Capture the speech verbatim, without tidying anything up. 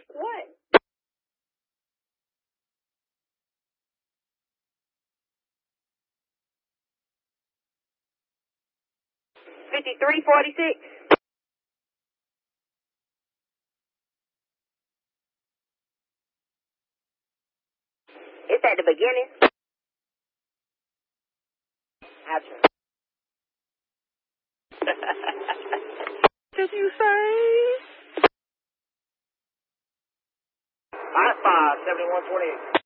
What? fifty-three forty-six. It's at the beginning. Gotcha. Did you say? I five seventy-one twenty-eight.